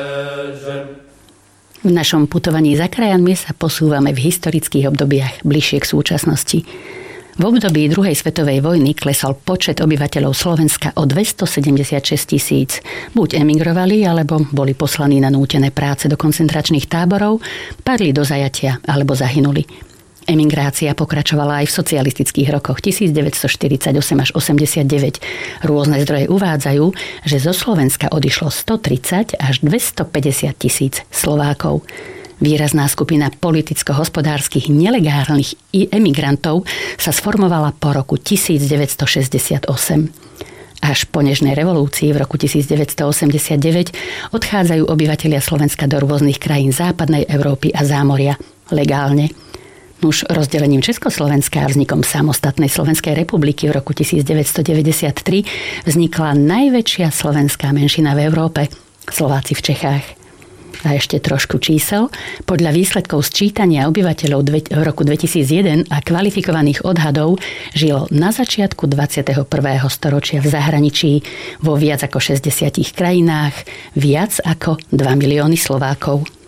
V našom putovaní za krajinami sa posúvame v historických obdobiach bližšie k súčasnosti. V období druhej svetovej vojny klesol počet obyvateľov Slovenska o 276 000. Buď emigrovali, alebo boli poslaní na nútené práce do koncentračných táborov, padli do zajatia, alebo zahynuli. Emigrácia pokračovala aj v socialistických rokoch 1948 až 89. Rôzne zdroje uvádzajú, že zo Slovenska odišlo 130 až 250 000 Slovákov. Výrazná skupina politicko-hospodárskych nelegálnych emigrantov sa sformovala po roku 1968. Až po nežnej revolúcii v roku 1989 odchádzajú obyvatelia Slovenska do rôznych krajín západnej Európy a zámoria legálne. Už rozdelením Československa a vznikom samostatnej Slovenskej republiky v roku 1993 vznikla najväčšia slovenská menšina v Európe, Slováci v Čechách. A ešte trošku čísel. Podľa výsledkov sčítania obyvateľov v roku 2001 a kvalifikovaných odhadov žilo na začiatku 21. storočia v zahraničí vo viac ako 60 krajinách viac ako 2 milióny Slovákov.